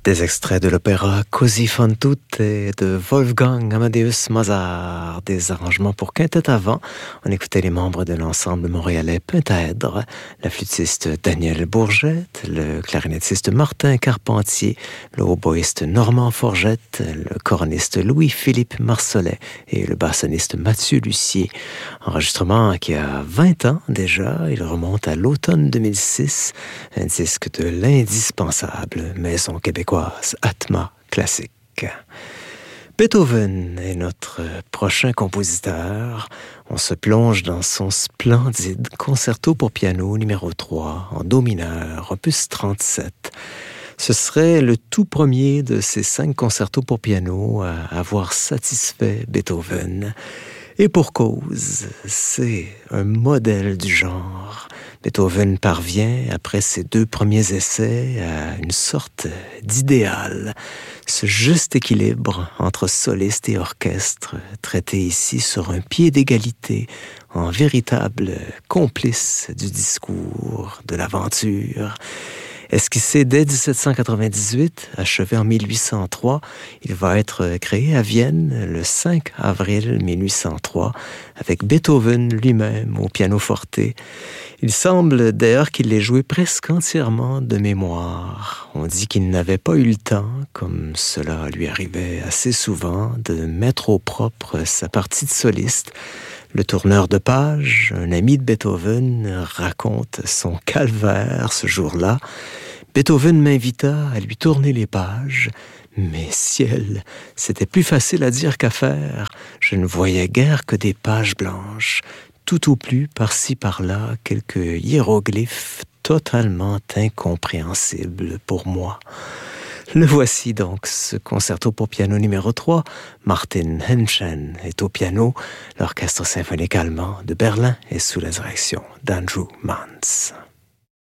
Des extraits de l'opéra Così fan tutte de Wolfgang Amadeus Mozart, des arrangements pour quintette à vent. On écoutait les membres de l'ensemble montréalais Pentaèdre, la flûtiste Danielle Bourgette, le clarinettiste Martin Carpentier, le hautboïste Normand Forgette, le corniste Louis-Philippe Marcelet et le bassoniste Mathieu Lucier. Enregistrement qui a 20 ans déjà, il remonte à l'automne 2006, un disque de l'indispensable maison québécoise Atma Classique. Beethoven est notre prochain compositeur. On se plonge dans son splendide concerto pour piano numéro 3 en do mineur, opus 37. Ce serait le tout premier de ces 5 concertos pour piano à avoir satisfait Beethoven. Et pour cause, c'est un modèle du genre. Beethoven parvient, après ses 2 premiers essais, à une sorte d'idéal. Ce juste équilibre entre soliste et orchestre, traité ici sur un pied d'égalité, en véritable complice du discours, de l'aventure. Esquissé dès 1798, achevé en 1803, il va être créé à Vienne le 5 avril 1803 avec Beethoven lui-même au pianoforte. Il semble d'ailleurs qu'il l'ait joué presque entièrement de mémoire. On dit qu'il n'avait pas eu le temps, comme cela lui arrivait assez souvent, de mettre au propre sa partie de soliste. Le tourneur de page, un ami de Beethoven, raconte son calvaire ce jour-là. Beethoven m'invita à lui tourner les pages, mais ciel, c'était plus facile à dire qu'à faire. Je ne voyais guère que des pages blanches, tout au plus par-ci par-là quelques hiéroglyphes totalement incompréhensibles pour moi. Le voici donc, ce concerto pour piano numéro 3. Martin Henschen est au piano. L'orchestre symphonique allemand de Berlin est sous la direction d'Andrew Mans.